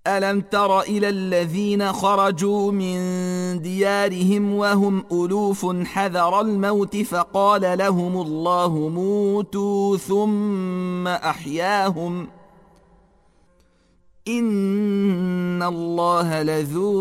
ألم تر إلى الذين خرجوا من ديارهم وهم ألوف حذر الموت فقال لهم الله موتوا ثم أحياهم إن الله لذو